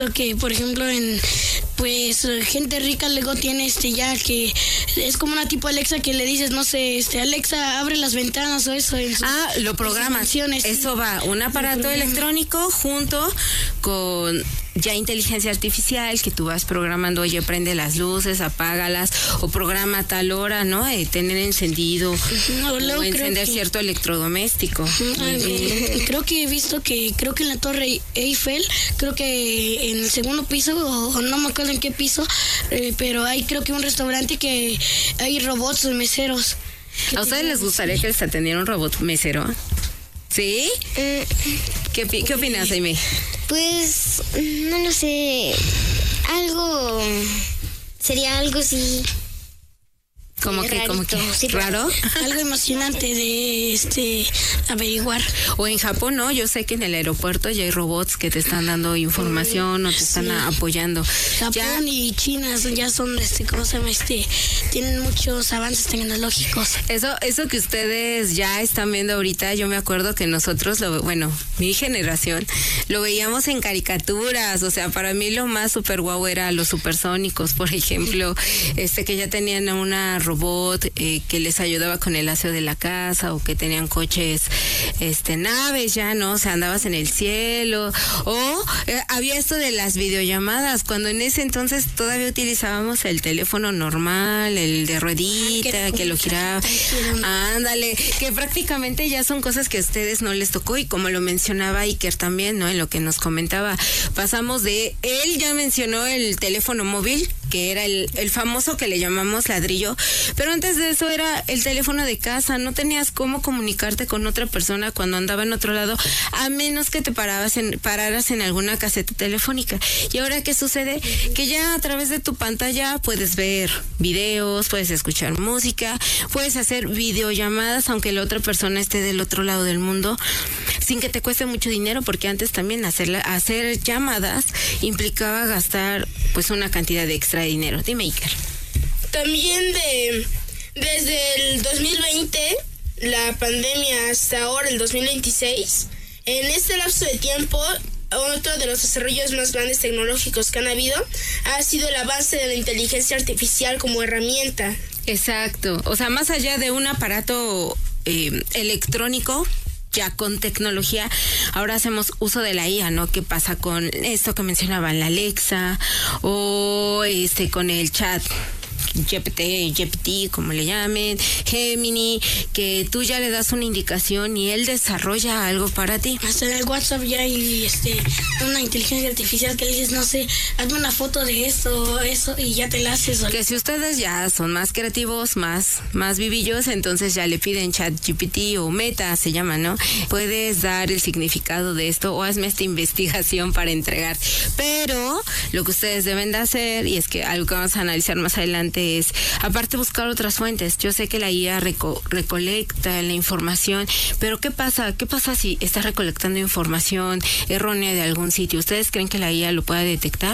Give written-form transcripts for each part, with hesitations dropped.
que, por ejemplo, pues gente rica luego tiene ya que es como una tipo Alexa que le dices, no sé, Alexa, abre las ventanas o eso. Lo programas. Eso va, un aparato electrónico junto con ya inteligencia artificial que tú vas programando, oye, prende las luces, apágalas, o programa a tal hora, ¿no? Tener encendido, o encender cierto electrodoméstico. Creo que he visto creo que en la Torre Eiffel, creo que en el segundo piso, o no me acuerdo en qué piso, pero hay creo que un restaurante que hay robots meseros. ¿A ustedes les gustaría que les atendiera un robot mesero? ¿Sí? ¿Qué opinas, Jaime? Pues, no lo sé, sería algo así. Como que raro. Algo emocionante de averiguar. O en Japón, ¿no? Yo sé que en el aeropuerto ya hay robots que te están dando información o te están apoyando. Japón y China ya son, ¿cómo se llama? Tienen muchos avances tecnológicos. Eso que ustedes ya están viendo ahorita, yo me acuerdo que nosotros, mi generación, lo veíamos en caricaturas. O sea, para mí lo más super guau era los supersónicos, por ejemplo, que ya tenían una robot que les ayudaba con el aseo de la casa, o que tenían coches, naves ya, ¿no? O sea, andabas en el cielo, o había esto de las videollamadas, cuando en ese entonces todavía utilizábamos el teléfono normal, el de ruedita, que lo giraba. Ándale, que prácticamente ya son cosas que a ustedes no les tocó, y como lo mencionaba Iker también, ¿no? En lo que nos comentaba, pasamos él ya mencionó el teléfono móvil, que era el famoso que le llamamos ladrillo, pero antes de eso era el teléfono de casa. No tenías cómo comunicarte con otra persona cuando andaba en otro lado, a menos que te pararas en alguna caseta telefónica. Y ahora, ¿qué sucede? Que ya a través de tu pantalla puedes ver videos, puedes escuchar música, puedes hacer videollamadas aunque la otra persona esté del otro lado del mundo, sin que te cueste mucho dinero, porque antes también hacer llamadas implicaba gastar pues una cantidad de extra de dinero. Dime, Iker. También desde el 2020, la pandemia, hasta ahora, el 2026, en este lapso de tiempo, otro de los desarrollos más grandes tecnológicos que han habido ha sido el avance de la inteligencia artificial como herramienta. Exacto. O sea, más allá de un aparato electrónico, ya con tecnología, ahora hacemos uso de la IA, ¿no? ¿Qué pasa con esto que mencionaban, la Alexa, o con el chat GPT, como le llamen, Gemini, que tú ya le das una indicación y él desarrolla algo para ti? Hasta en el WhatsApp ya hay una inteligencia artificial que le dices, no sé, hazme una foto de esto, eso, y ya te la haces. Que si ustedes ya son más creativos, más vivillos, entonces ya le piden ChatGPT o Meta, se llama, ¿no? Puedes dar el significado de esto, o hazme esta investigación para entregar. Pero lo que ustedes deben de hacer, y es que algo que vamos a analizar más adelante, es aparte buscar otras fuentes. Yo sé que la IA recolecta la información, pero ¿qué pasa si está recolectando información errónea de algún sitio? ¿Ustedes creen que la IA lo pueda detectar?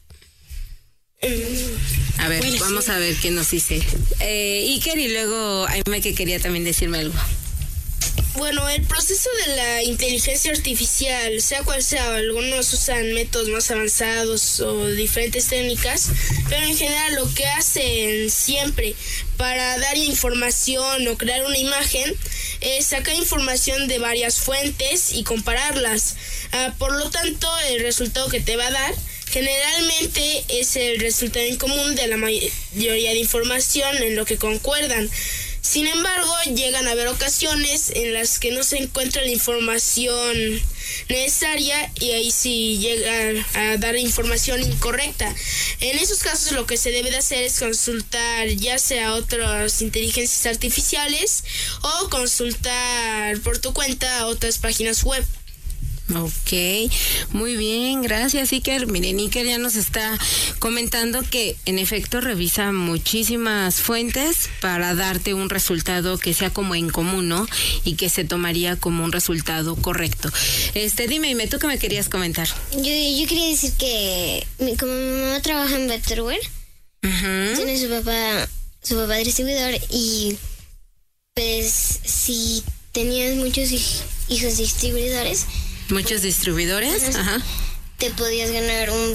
A ver, vamos a ver qué nos dice Iker, y luego Aime, que quería también decirme algo. Bueno, el proceso de la inteligencia artificial, sea cual sea, algunos usan métodos más avanzados o diferentes técnicas, pero en general lo que hacen siempre para dar información o crear una imagen es sacar información de varias fuentes y compararlas. Por lo tanto, el resultado que te va a dar generalmente es el resultado en común de la mayoría de información en lo que concuerdan. Sin embargo, llegan a haber ocasiones en las que no se encuentra la información necesaria, y ahí sí llega a dar información incorrecta. En esos casos lo que se debe de hacer es consultar ya sea otras inteligencias artificiales o consultar por tu cuenta otras páginas web. Ok, muy bien, gracias, Iker. Miren, Iker ya nos está comentando que en efecto revisa muchísimas fuentes para darte un resultado que sea como en común, ¿no? Y que se tomaría como un resultado correcto. Dime, ¿tú qué me querías comentar? Yo quería decir que como mi mamá trabaja en Betterware, tiene su papá distribuidor, y pues si tenías muchos hijos distribuidores, ¿muchos distribuidores? Ajá. te podías ganar un